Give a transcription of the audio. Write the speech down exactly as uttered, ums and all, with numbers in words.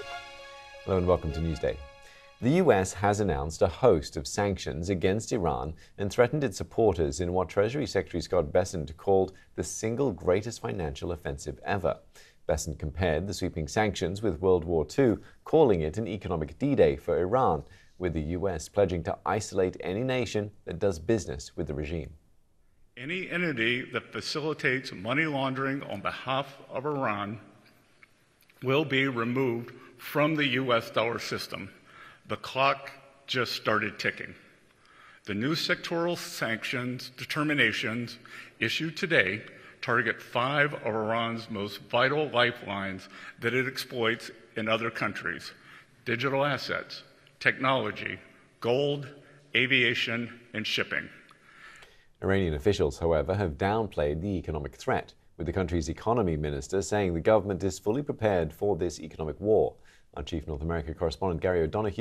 Hello and welcome to Newsday. The U S has announced a host of sanctions against Iran and threatened its supporters in what Treasury Secretary Scott Bessent called the single greatest financial offensive ever. Bessent compared the sweeping sanctions with World War Two, calling it an economic D-Day for Iran, with the U S pledging to isolate any nation that does business with the regime. Any entity that facilitates money laundering on behalf of Iran will be removed from the U S dollar system. The clock just started ticking. The new sectoral sanctions determinations issued today target five of Iran's most vital lifelines that it exploits in other countries: digital assets, technology, gold, aviation, and shipping. Iranian officials, however, have downplayed the economic threat, with the country's economy minister saying the government is fully prepared for this economic war. Our chief North America correspondent Gary O'Donoghue